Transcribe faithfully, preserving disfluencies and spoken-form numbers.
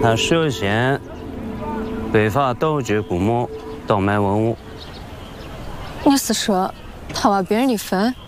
他涉嫌非法盗掘古墓、倒卖文物。 你是说他挖别人的坟？